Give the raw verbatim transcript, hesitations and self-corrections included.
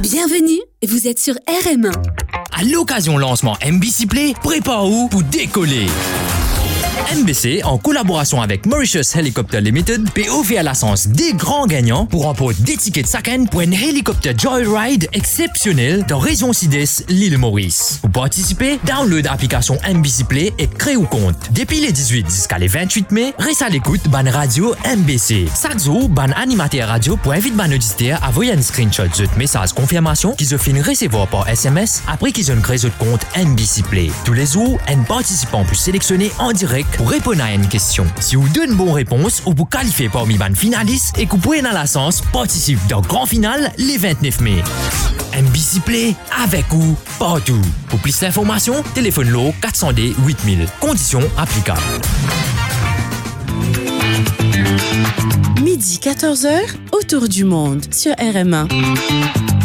Bienvenue, vous êtes sur R M un. À l'occasion lancement M B C Play, prépare-vous pour décoller. M B C, en collaboration avec Mauritius Helicopter Limited, peut offrir la chance des grands gagnants pour remporter des tickets de chacun pour un hélicoptère Joyride exceptionnel dans région sud-est, l'île Maurice. Pour participer, download l'application M B C Play et créez un compte. Depuis les dix-huit jusqu'à les vingt-huit mai, reste à l'écoute ban radio M B C. Chaque jour, ban animateur radio pour inviter ban auditeur à envoyer un screenshot de message confirmation qu'ils ont fini recevoir par S M S après qu'ils ont créé votre compte M B C Play. Tous les jours, un participant peut sélectionner en direct pour répondre à une question. Si vous donnez une bonne réponse ou vous qualifiez parmi les finalistes et que vous pouvez dans la chance participer dans le grand final les vingt-neuf mai. M B C Play avec vous partout. Pour plus d'informations, téléphone-le quatre cents D huit mille. Conditions applicables. Midi quatorze heures, autour du monde sur R M un.